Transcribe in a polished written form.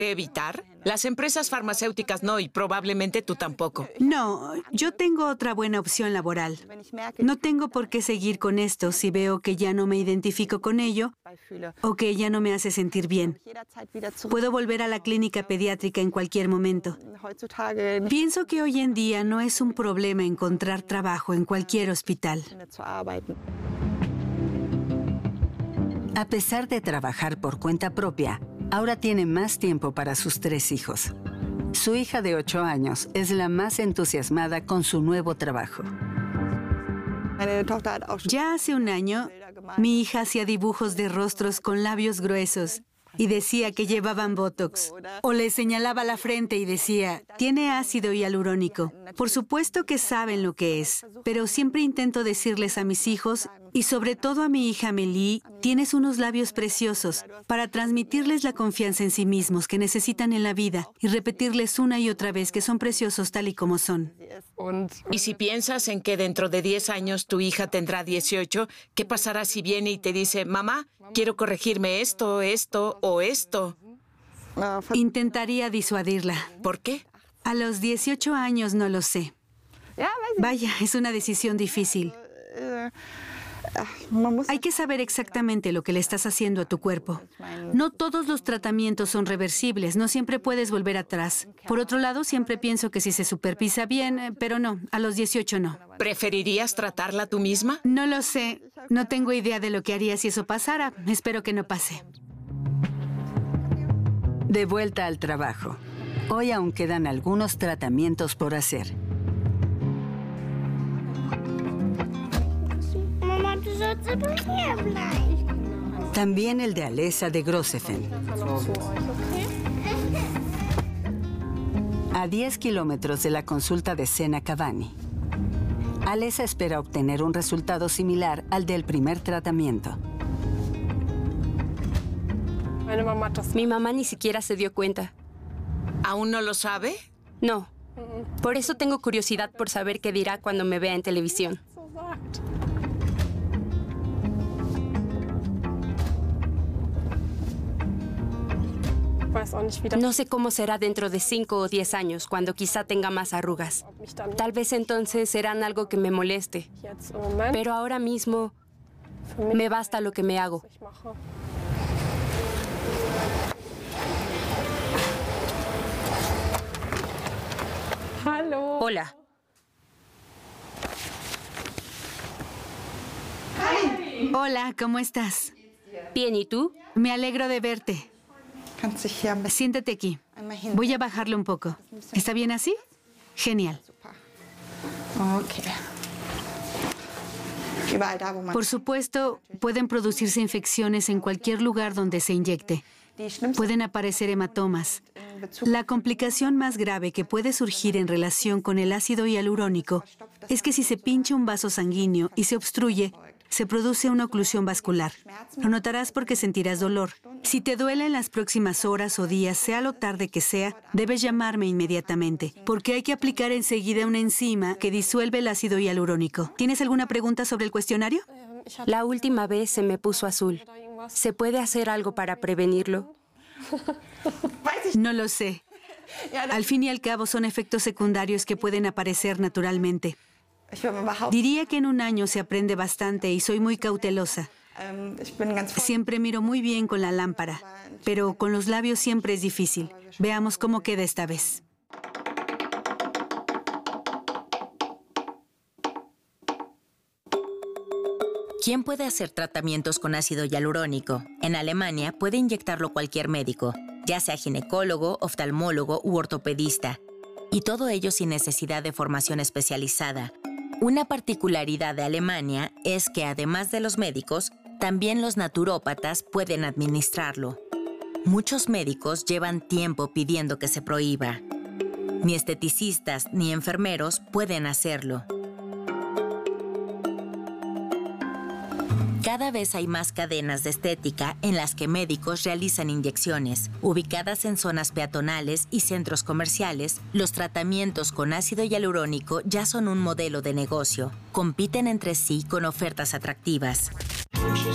evitar? Las empresas farmacéuticas no, y probablemente tú tampoco. No, yo tengo otra buena opción laboral. No tengo por qué seguir con esto si veo que ya no me identifico con ello o que ya no me hace sentir bien. Puedo volver a la clínica pediátrica en cualquier momento. Pienso que hoy en día no es un problema encontrar trabajo en cualquier hospital. A pesar de trabajar por cuenta propia, Aura tiene más tiempo para sus 3 hijos. Su hija de 8 años es la más entusiasmada con su nuevo trabajo. Ya hace un año, mi hija hacía dibujos de rostros con labios gruesos y decía que llevaban Botox. O le señalaba la frente y decía, tiene ácido hialurónico. Por supuesto que saben lo que es, pero siempre intento decirles a mis hijos, y sobre todo a mi hija Melie, tienes unos labios preciosos, para transmitirles la confianza en sí mismos que necesitan en la vida y repetirles una y otra vez que son preciosos tal y como son. Y si piensas en que dentro de 10 años tu hija tendrá 18, ¿qué pasará si viene y te dice, mamá, quiero corregirme esto, esto o esto? Intentaría disuadirla. ¿Por qué? A los 18 años no lo sé. Vaya, es una decisión difícil. Hay que saber exactamente lo que le estás haciendo a tu cuerpo. No todos los tratamientos son reversibles, no siempre puedes volver atrás. Por otro lado, siempre pienso que si se supervisa bien, pero no, a los 18 no. ¿Preferirías tratarla tú misma? No lo sé. No tengo idea de lo que haría si eso pasara. Espero que no pase. De vuelta al trabajo. Hoy aún quedan algunos tratamientos por hacer. También el de Alessa de Grossefen. A 10 kilómetros de la consulta de Sena Cavani. Alessa espera obtener un resultado similar al del primer tratamiento. Mi mamá ni siquiera se dio cuenta. ¿Aún no lo sabe? No. Por eso tengo curiosidad por saber qué dirá cuando me vea en televisión. No sé cómo será dentro de 5 o 10 años, cuando quizá tenga más arrugas. Tal vez entonces serán algo que me moleste. Pero ahora mismo me basta lo que me hago. Hola. Hola, ¿cómo estás? Bien, ¿y tú? Me alegro de verte. Siéntate aquí. Voy a bajarlo un poco. ¿Está bien así? Genial. Por supuesto, pueden producirse infecciones en cualquier lugar donde se inyecte. Pueden aparecer hematomas. La complicación más grave que puede surgir en relación con el ácido hialurónico es que si se pincha un vaso sanguíneo y se obstruye, se produce una oclusión vascular. Lo notarás porque sentirás dolor. Si te duele en las próximas horas o días, sea lo tarde que sea, debes llamarme inmediatamente, porque hay que aplicar enseguida una enzima que disuelve el ácido hialurónico. ¿Tienes alguna pregunta sobre el cuestionario? La última vez se me puso azul. ¿Se puede hacer algo para prevenirlo? No lo sé. Al fin y al cabo son efectos secundarios que pueden aparecer naturalmente. Diría que en un año se aprende bastante y soy muy cautelosa. Siempre miro muy bien con la lámpara, pero con los labios siempre es difícil. Veamos cómo queda esta vez. ¿Quién puede hacer tratamientos con ácido hialurónico? En Alemania puede inyectarlo cualquier médico, ya sea ginecólogo, oftalmólogo u ortopedista, y todo ello sin necesidad de formación especializada. Una particularidad de Alemania es que, además de los médicos, también los naturópatas pueden administrarlo. Muchos médicos llevan tiempo pidiendo que se prohíba. Ni esteticistas ni enfermeros pueden hacerlo. Cada vez hay más cadenas de estética en las que médicos realizan inyecciones. Ubicadas en zonas peatonales y centros comerciales, los tratamientos con ácido hialurónico ya son un modelo de negocio. Compiten entre sí con ofertas atractivas.